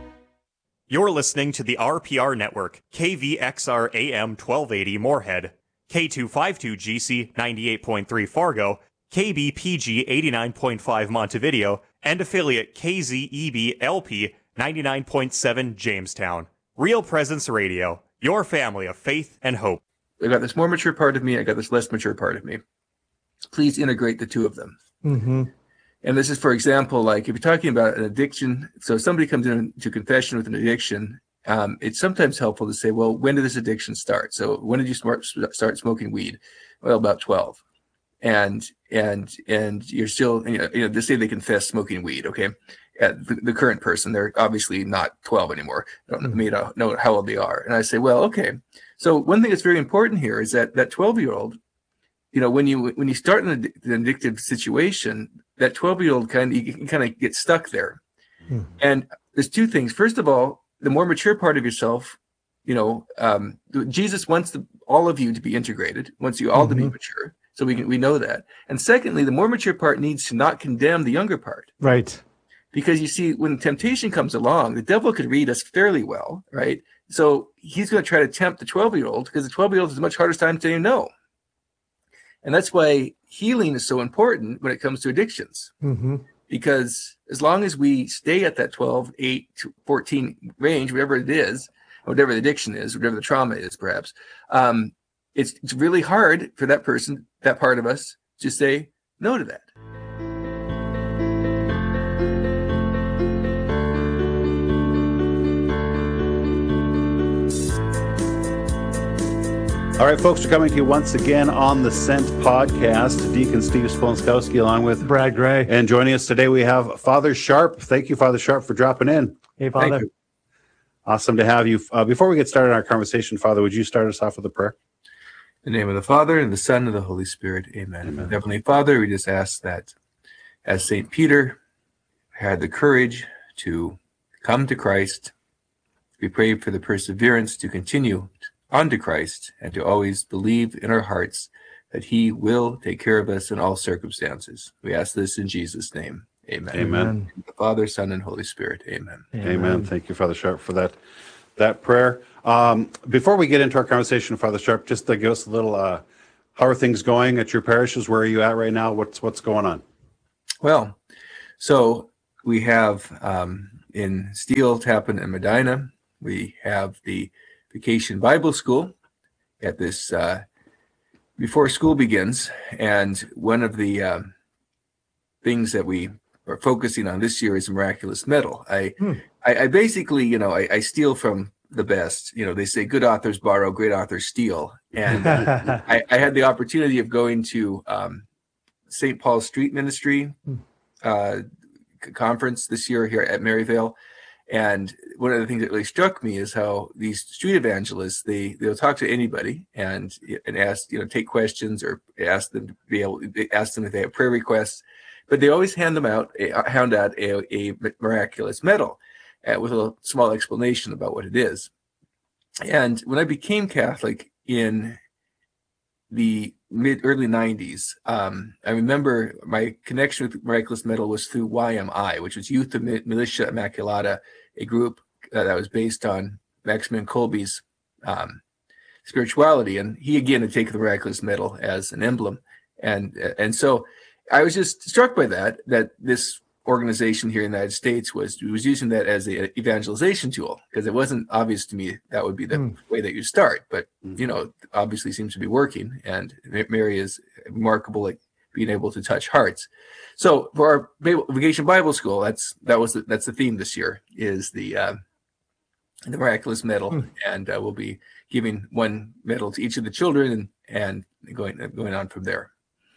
You're listening to the R P R Network, K V X R A M twelve eighty Moorhead, K two fifty-two G C ninety-eight point three Fargo, K B P G eighty-nine point five Montevideo, and affiliate K Z E B L P ninety-nine point seven Jamestown. Real Presence Radio, your family of faith and hope. I got this more mature part of me, I got this less mature part of me. Please integrate the two of them. Mm-hmm. And this is, for example, like if you're talking about an addiction, so if somebody comes into confession with an addiction, um, it's sometimes helpful to say, well, when did this addiction start? So when did you start, start smoking weed? Well, about twelve. And and and you're still, you know, you know, they say they confess smoking weed, okay? At the, the current person, they're obviously not twelve anymore. I don't mm-hmm. know how old they are. And I say, well, okay. So one thing that's very important here is that that twelve-year-old, you know, when you when you start in an addictive situation, that twelve-year-old kind of, you can kind of get stuck there. Hmm. And there's two things. First of all, the more mature part of yourself, you know, um, Jesus wants the, all of you to be integrated, wants you all mm-hmm. to be mature. So we can, we know that. And secondly, the more mature part needs to not condemn the younger part. Right. Because you see, when temptation comes along, the devil could read us fairly well, right? So he's going to try to tempt the twelve-year-old, because the twelve-year-old is a much harder time saying no. And that's why healing is so important when it comes to addictions. Mm-hmm. Because as long as we stay at that twelve, eight, fourteen range, whatever it is, whatever the addiction is, whatever the trauma is, perhaps, um, it's, it's really hard for that person, that part of us, to say no to that. All right, folks, we're coming to you once again on the Sent podcast. Deacon Steve Sponskowski along with Brad Gray. And joining us today, we have Father Sharp. Thank you, Father Sharp, for dropping in. Hey, Father. Awesome to have you. Uh, before we get started on our conversation, Father, would you start us off with a prayer? In the name of the Father, and the Son, and the Holy Spirit. Amen. Amen. Heavenly Father, we just ask that as Saint Peter had the courage to come to Christ, we pray for the perseverance to continue on to Christ and to always believe in our hearts that he will take care of us in all circumstances. We ask this in Jesus' name. Amen. Amen. The Father, Son, and Holy Spirit. Amen. Amen. Amen. Thank you, Father Sharp, for that that prayer. Um, before we get into our conversation, Father Sharp, just to give us a little, uh, how are things going at your parishes? Where are you at right now? What's what's going on? Well, so we have um, in Steel, Tappan, and Medina, we have the Vacation Bible School at this uh, before school begins, and one of the uh, things that we are focusing on this year is Miraculous Medal. I, hmm. I, I basically, you know, I, I steal from the best. You know, they say good authors borrow, great authors steal. And uh, I, I had the opportunity of going to um, Saint Paul's Street Ministry uh, conference this year here at Maryvale. And one of the things that really struck me is how these street evangelists, they, they'll talk to anybody and and ask, you know, take questions or ask them to be able, ask them if they have prayer requests. But they always hand them out, hand out a, a miraculous medal uh, with a small explanation about what it is. And when I became Catholic in the mid early nineties, um, I remember my connection with Miraculous Medal was through Y M I, which was Youth of Militia Immaculata, a group uh, that was based on Maximilian Kolbe's um, spirituality. And he again had taken the Miraculous Medal as an emblem. And and so I was just struck by that, that this organization here in the United States was was using that as an evangelization tool, because it wasn't obvious to me that would be the mm. way that you start. But, mm. you know, obviously seems to be working. And Mary is remarkable at being able to touch hearts. So for our Vacation Bible School, that's that was the, that's the theme this year, is the uh, the Miraculous Medal. Mm. And uh, we'll be giving one medal to each of the children and, and going going on from there.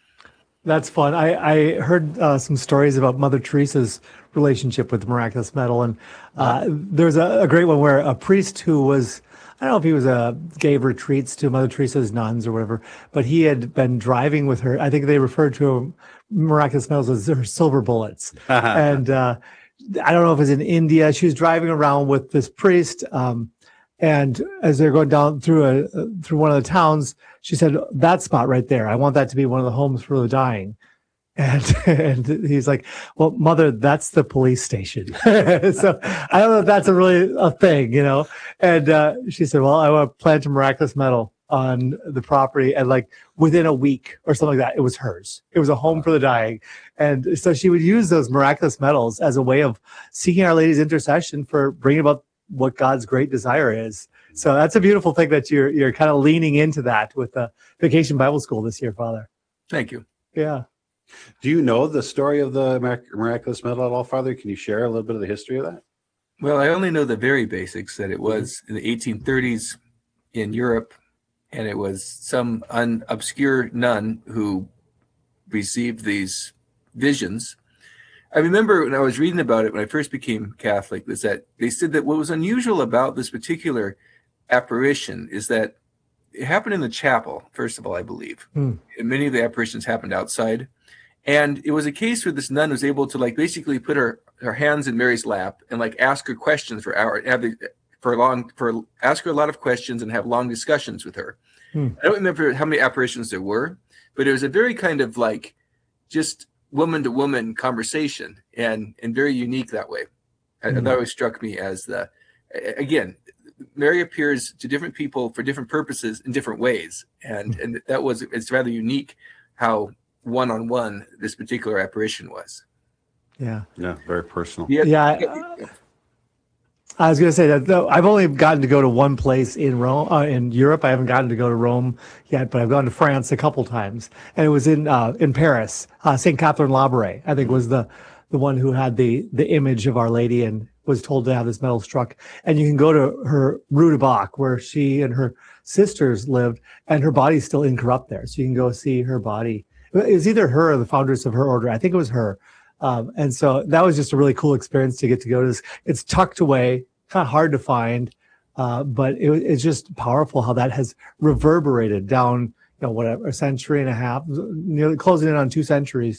That's fun. I, I heard uh, some stories about Mother Teresa's relationship with the Miraculous Medal. And uh, there's a, a great one where a priest who was, I don't know if he was a, gave retreats to Mother Teresa's nuns or whatever, but he had been driving with her. I think they referred to Miraculous Medals as her silver bullets. and uh, I don't know if it was in India. She was driving around with this priest. Um, And as they're going down through a through one of the towns, she said, "That spot right there, I want that to be one of the homes for the dying." And and he's like, "Well, Mother, that's the police station." So I don't know if that's a really a thing, you know. And uh, she said, "Well, I want to plant a Miraculous Medal on the property," and like within a week or something like that, it was hers. It was a home for the dying, and so she would use those Miraculous Medals as a way of seeking Our Lady's intercession for bringing about what God's great desire is. So that's a beautiful thing that you're you're kind of leaning into that with the Vacation Bible School this year, Father. Thank you. Yeah. Do you know the story of the Miraculous Medal at all, Father? Can you share a little bit of the history of that? Well, I only know the very basics, that it was in the eighteen thirties in Europe, and it was some un- obscure nun who received these visions. I remember when I was reading about it when I first became Catholic, was that they said that what was unusual about this particular apparition is that it happened in the chapel, first of all, I believe. Hmm. And many of the apparitions happened outside. And it was a case where this nun was able to like basically put her, her hands in Mary's lap and like ask her questions for hours, have the, for long, for ask her a lot of questions and have long discussions with her. Hmm. I don't remember how many apparitions there were, but it was a very kind of like just woman to woman conversation, and and very unique that way. Mm-hmm. And that always struck me as the, again, Mary appears to different people for different purposes in different ways, and mm-hmm. and that was, it's rather unique how one on one this particular apparition was. Yeah. Yeah. Very personal. Yeah. yeah I, I was going to say that though, I've only gotten to go to one place in Rome, uh, in Europe. I haven't gotten to go to Rome yet, but I've gone to France a couple times, and it was in uh, in Paris. Uh, Saint Catherine Labouré, I think, was the the one who had the the image of Our Lady and was told to have this medal struck. And you can go to her Rue de Bac, where she and her sisters lived, and her body's still incorrupt there, so you can go see her body. It was either her or the founders of her order. I think it was her. Um, and so that was just a really cool experience to get to go to this. It's tucked away, kind of hard to find, uh, but it, it's just powerful how that has reverberated down, you know, whatever, a century and a half, nearly closing in on two centuries,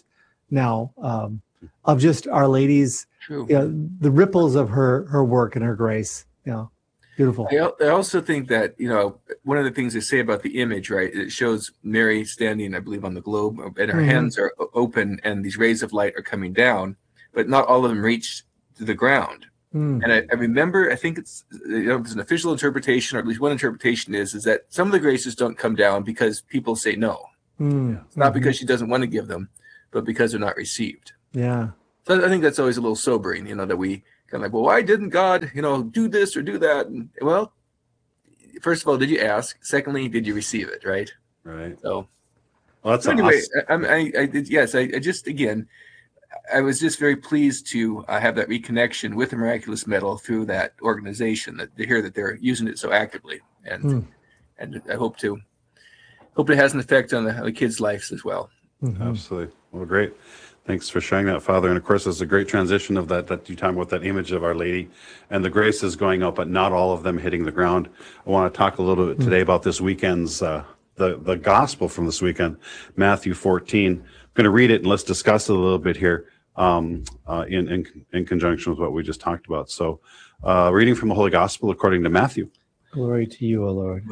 now um, of just Our Lady's, True. you know, the ripples of her her work and her grace. You know, beautiful. I, al- I also think that, you know, one of the things they say about the image, right, it shows Mary standing, I believe, on the globe, and her Mhm. hands are o- open, and these rays of light are coming down, but not all of them reach to the ground. Mm. And I, I remember, I think it's, you know, it's an official interpretation, or at least one interpretation is, is that some of the graces don't come down because people say no. Mm. It's not Mhm. because she doesn't want to give them, but because they're not received. Yeah. So I think that's always a little sobering, you know, that we kind of like, well, why didn't God, you know, do this or do that? And, well, first of all, did you ask? Secondly, did you receive it? Right. Right. So, Well, that's so anyway, awesome. I, I'm- I, I did, yes, I, I just, again, I was just very pleased to uh, have that reconnection with the Miraculous Medal through that organization, that to hear that they're using it so actively. And, Mm. and I hope to, hope it has an effect on the, on the kids' lives as well. Mhm. Absolutely. Well, great. Thanks for sharing that, Father. And of course, it's a great transition of that, that you talk about that image of Our Lady and the graces going out, but not all of them hitting the ground. I want to talk a little bit today about this weekend's, uh, the, the gospel from this weekend, Matthew fourteen. I'm going to read it and let's discuss it a little bit here um, uh, in, in, in conjunction with what we just talked about. So, uh, reading from the Holy Gospel according to Matthew. Glory to you, O Lord.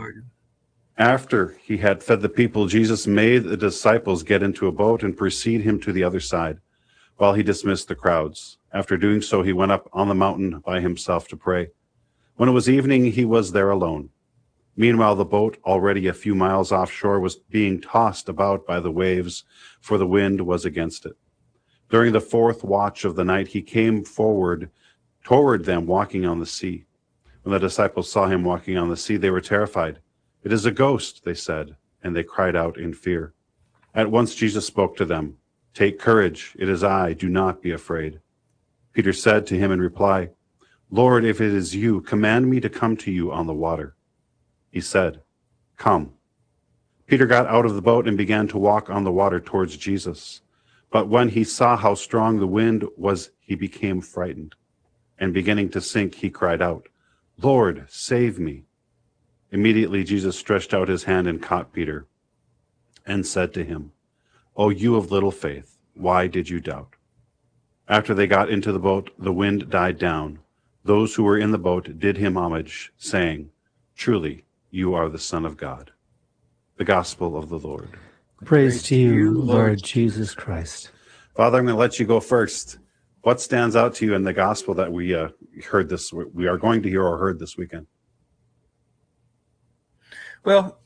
After he had fed the people, Jesus made the disciples get into a boat and precede him to the other side, while he dismissed the crowds. After doing so, he went up on the mountain by himself to pray. When it was evening, he was there alone. Meanwhile, the boat, already a few miles offshore, was being tossed about by the waves, for the wind was against it. During the fourth watch of the night, he came forward toward them, walking on the sea. When the disciples saw him walking on the sea, they were terrified. "It is a ghost," they said, and they cried out in fear. At once Jesus spoke to them. "Take courage, it is I, do not be afraid." Peter said to him in reply, "Lord, if it is you, command me to come to you on the water." He said, "Come." Peter got out of the boat and began to walk on the water towards Jesus. But when he saw how strong the wind was, he became frightened. And beginning to sink, he cried out, "Lord, save me." Immediately Jesus stretched out his hand and caught Peter and said to him, "O you of little faith, why did you doubt?" After they got into the boat, the wind died down. Those who were in the boat did him homage, saying, "Truly, you are the Son of God." The Gospel of the Lord. Praise to you, Lord Jesus Christ. Father, I'm going to let you go first. What stands out to you in the Gospel that we uh, heard this, we are going to hear or heard this weekend? Well,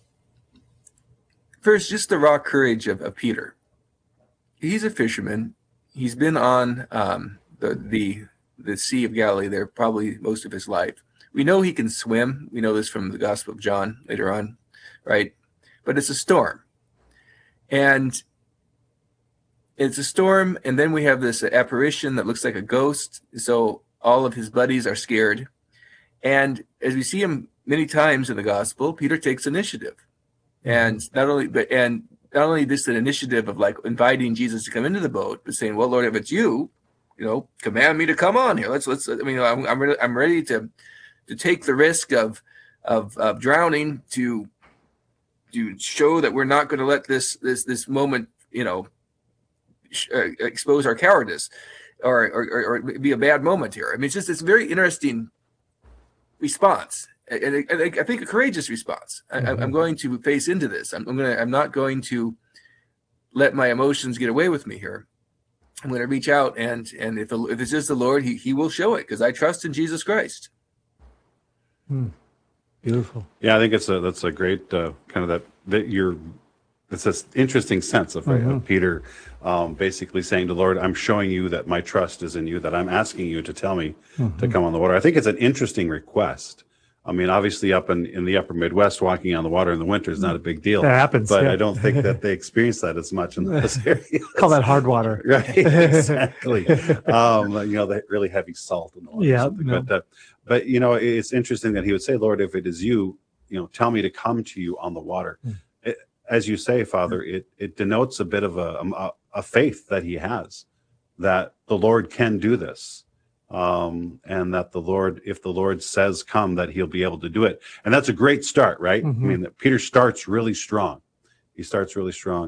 first, just the raw courage of, of Peter. He's a fisherman. He's been on um, the, the the Sea of Galilee there probably most of his life. We know he can swim. We know this from the Gospel of John later on, right? But it's a storm. And it's a storm, and then we have this apparition that looks like a ghost. So all of his buddies are scared. And as we see him many times in the gospel, Peter takes initiative. And not only but and not only this an initiative of like inviting Jesus to come into the boat, but saying, "Well, Lord, if it's you, you know, command me to come on here. Let's let's I mean, I'm I'm ready, I'm ready to to take the risk of of, of drowning to to show that we're not going to let this this this moment, you know, sh- uh, expose our cowardice or, or or or be a bad moment here." I mean, it's just it's a very interesting response. And I, I think a courageous response. I, I'm going to face into this. I'm, I'm going to. I'm not going to let my emotions get away with me here. I'm going to reach out, and and if, the, if it's just the Lord, he he will show it, because I trust in Jesus Christ. Hmm. Beautiful. Yeah, I think it's a that's a great uh, kind of that that you're. It's an interesting sense of, Mhm. of Peter um, basically saying to the Lord, "I'm showing you that my trust is in you. That I'm asking you to tell me to Mhm. come on the water." I think it's an interesting request. I mean, obviously, up in, in the upper Midwest, walking on the water in the winter is not a big deal. That happens, but yeah. I don't think that they experience that as much in those areas. Call that hard water. Right, exactly. um, you know, the really heavy salt in the water. or Yeah, something. no. But, uh, but, you know, it's interesting that he would say, "Lord, if it is you, you know, tell me to come to you on the water." Mm. It, as you say, Father, it, it denotes a bit of a, a, a faith that he has, that the Lord can do this. Um, and that the Lord, if the Lord says come, that he'll be able to do it. And that's a great start, right? Mhm. I mean, that Peter starts really strong. He starts really strong.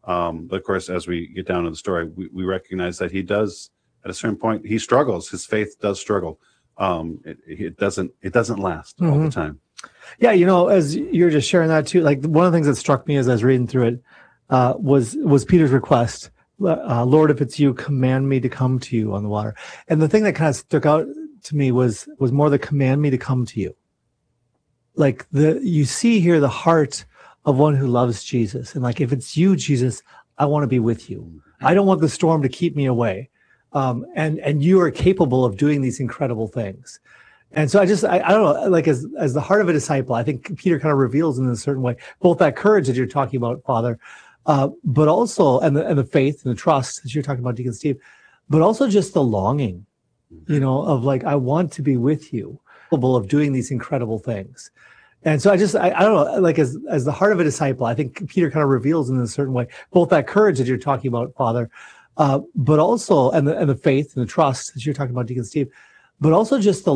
Um, but of course, as we get down to the story, we, we recognize that he does, at a certain point, he struggles. His faith does struggle. Um, it, it doesn't it doesn't last mm-hmm. all the time. Yeah, you know, as you're just sharing that too, like one of the things that struck me as I was reading through it uh, was was Peter's request, uh, Lord, if it's you, command me to come to you on the water. And the thing that kind of stuck out to me was was more the command me to come to you. Like the you see here the heart of one who loves Jesus, and like if it's you, Jesus, I want to be with you. I don't want the storm to keep me away. Um, and and you are capable of doing these incredible things. And so I just, I, I don't know, like as as the heart of a disciple, I think Peter kind of reveals in a certain way, both that courage that you're talking about, Father, uh, but also, and the, and the faith and the trust that you're talking about, Deacon Steve, but also just the longing, you know, of like, I want to be with you, capable of doing these incredible things. And so I just, I, I don't know, like as as the heart of a disciple, I think Peter kind of reveals in a certain way, both that courage that you're talking about, Father, uh, but also, and the, and the faith and the trust that you're talking about, Deacon Steve, but also just the